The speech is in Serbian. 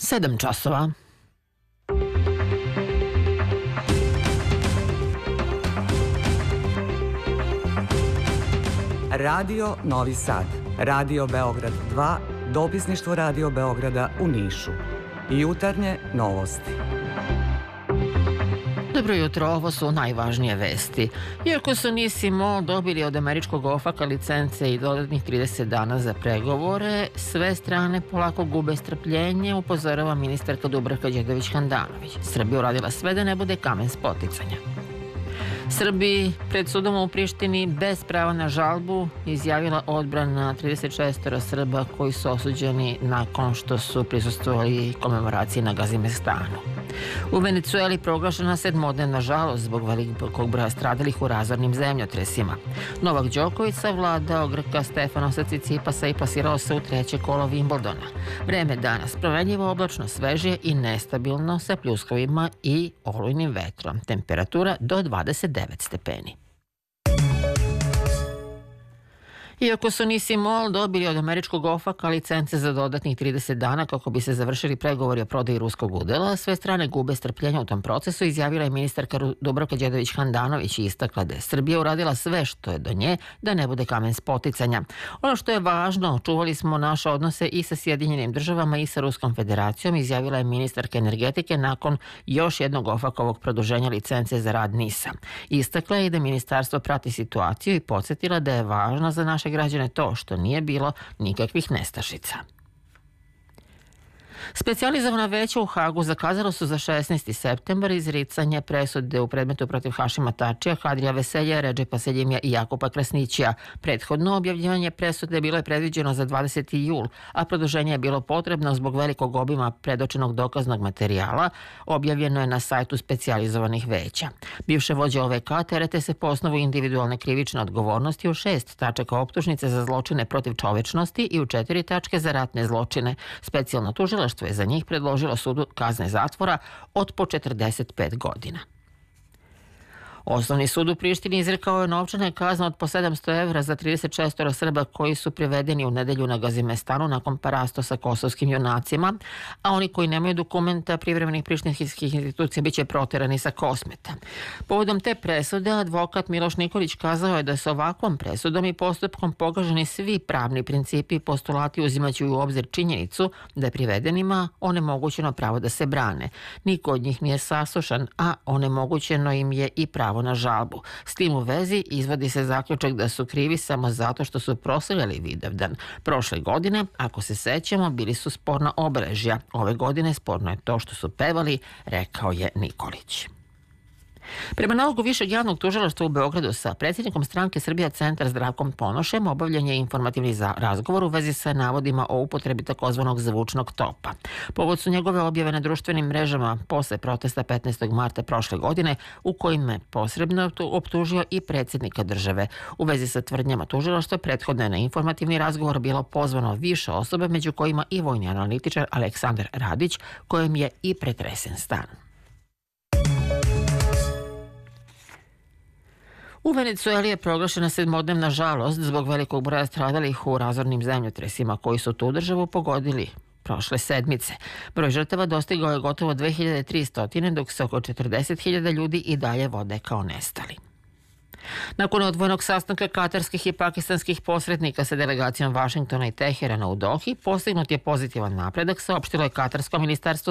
7 časova. Radio Novi Sad, Radio Beograd 2, dopisništvo Radio Beograda u Nišu. Jutarnje novosti. Dobro jutro, ovo su najvažnije vesti. Iako su NIS i MOL dobili od američkog OFAC-a licence i dodatnih 30 dana za pregovore, sve strane polako gube strpljenje, upozorava ministarka Dubravka Đedović-Handanović. Srbija uradila sve da ne bude kamen spoticanja. Srbiji pred sudom u Prištini bez prava na žalbu izjavila odbrana 36 Srba koji su osuđeni nakon što su prisustvovali komemoraciji na Gazimestanu. U Venecueli proglašena 7-dnevna žalost zbog velikog broja stradalih u razornim zemljotresima. Novak Đoković savladao Grka Stefanosa Cicipasa i plasirao se u 3. kolo Wimbledona. Vreme danas promenljivo, oblačno, svežije i nestabilno sa pljuskovima i olujnim vetrom. Temperatura do 29 stepeni. Iako su NIS i MOL dobili od američkog OFAC-a licence za dodatnih 30 dana kako bi se završili pregovori o prodaji ruskog udela, sve strane gube strpljenja u tom procesu, izjavila je ministarka Dubravka Đedović-Handanović i istakla da je Srbija uradila sve što je do nje da ne bude kamen spoticanja. Ono što je važno, čuvali smo naše odnose i sa Sjedinjenim državama i sa Ruskom federacijom, izjavila je ministarka energetike nakon još jednog OFAC-ovog produženja licence za rad NIS-a. Istakla je i da ministarstvo prati situaciju i podsjetila da je važno za naše građane to što nije bilo nikakvih nestašica. Specijalizovana veća u Hagu zakazalo su za 16. septembar izricanje presude u predmetu protiv Hašima Tačija, Hadrija Veselja, Redžepa Seljimija i Jakupa Krasnićija. Prethodno objavljivanje presude bilo je predviđeno za 20. jul, a produženje je bilo potrebno zbog velikog obima predočenog dokaznog materijala. Objavljeno je na sajtu specijalizovanih veća. Bivše vođe OVK terete se po osnovu individualne krivične odgovornosti u 6 tačaka optužnice za zločine protiv čovečnosti i u 4 tačke za ratne zločine. Specijalno tužilaštvo je za njih predložilo sudu kazne zatvora od po 45 godina. Osnovni sud u Prištini izrekao je novčane kazne od po 700 evra za 36 Srba koji su privedeni u nedelju na Gazimestanu nakon parasto sa kosovskim junacima, a oni koji nemaju dokumenta privremenih prištinskih institucija biće proterani sa Kosmeta. Povodom te presude, advokat Miloš Nikolić kazao je da se ovakvom presudom i postupkom pogaženi svi pravni principi i postulati uzimajući u obzir činjenicu da je privedenima onemogućeno pravo da se brane. Niko od njih nije saslušan, a onemogućeno im je i pravo na žalbu. S tim u vezi izvodi se zaključak da su krivi samo zato što su proslavljali Vidovdan. Prošle godine, ako se sećamo, bili su sporna obeležja. Ove godine sporno je to što su pevali, rekao je Nikolić. Prema nalogu Višeg javnog tužilaštva u Beogradu sa predsjednikom stranke Srbija Centar Zdravkom Ponošem obavljen je informativni razgovor u vezi sa navodima o upotrebi takozvanog zvučnog topa. Povod su njegove objave na društvenim mrežama posle protesta 15. marta prošle godine u kojim je posredno optužio i predsjednika države. U vezi sa tvrdnjama tužilaštva prethodno je na informativni razgovor bilo pozvano više osoba, među kojima i vojni analitičar Aleksandar Radić, kojem je i pretresen stan. U Venecueli je proglašena 7-dnevna žalost zbog velikog broja stradalih u razornim zemljotresima koji su tu državu pogodili prošle sedmice. Broj žrtava dostigao je gotovo 2300, dok se oko 40.000 ljudi i dalje vode kao nestali. Nakon odvojenog sastanka katarskih i pakistanskih posrednika sa delegacijom Vašingtona i Teherana u Dohi, postignut je pozitivan napredak, saopštilo je Katarsko ministarstvo